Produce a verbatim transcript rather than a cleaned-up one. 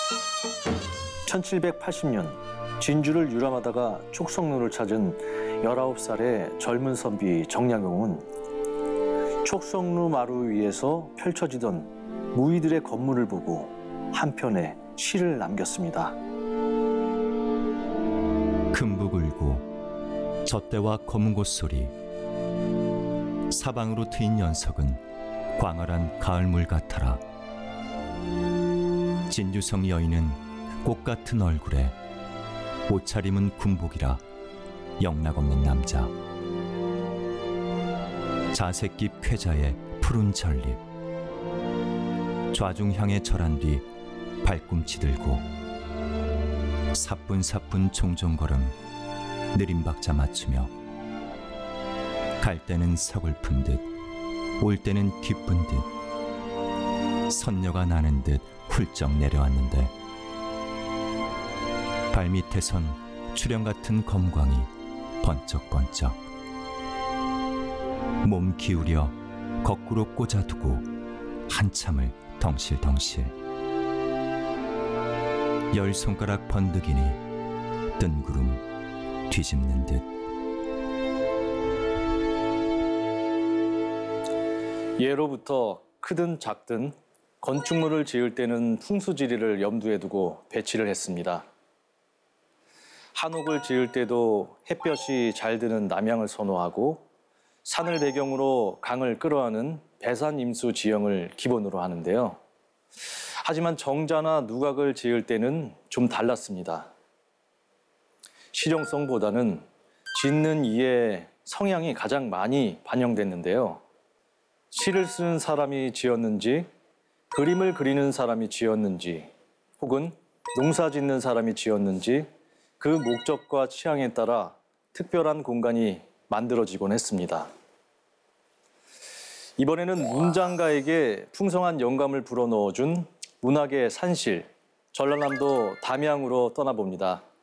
천칠백팔십 년 진주를 유람하다가 촉성루를 찾은 열아홉 살의 젊은 선비 정약용은 촉성루 마루 위에서 펼쳐지던 무의들의 건물을 보고 한편의 시를 남겼습니다. 금북 울고 젖대와 검은 곳소리, 사방으로 트인 연석은 광활한 가을물 같아라. 진주성 여인은 꽃 같은 얼굴에 옷차림은 군복이라 영락없는 남자. 자색깁 쾌자의 푸른 전립, 좌중향에 절한 뒤 발꿈치 들고 사뿐사뿐 종종걸음 느린 박자 맞추며 갈 때는 서글픈 듯 올 때는 기쁜 듯 선녀가 나는 듯 훌쩍 내려왔는데 발밑에선 출연 같은 검광이 번쩍번쩍 몸 기울여 거꾸로 꽂아두고 한참을 덩실덩실 열 손가락 번득이니 뜬 구름 뒤집는 듯. 예로부터 크든 작든 건축물을 지을 때는 풍수지리를 염두에 두고 배치를 했습니다. 한옥을 지을 때도 햇볕이 잘 드는 남향을 선호하고 산을 배경으로 강을 끌어안은 배산임수 지형을 기본으로 하는데요. 하지만 정자나 누각을 지을 때는 좀 달랐습니다. 실용성보다는 짓는 이의 성향이 가장 많이 반영됐는데요. 시를 쓰는 사람이 지었는지, 그림을 그리는 사람이 지었는지, 혹은 농사 짓는 사람이 지었는지 그 목적과 취향에 따라 특별한 공간이 만들어지곤 했습니다. 이번에는 문장가에게 풍성한 영감을 불어넣어준 문학의 산실, 전라남도 담양으로 떠나봅니다.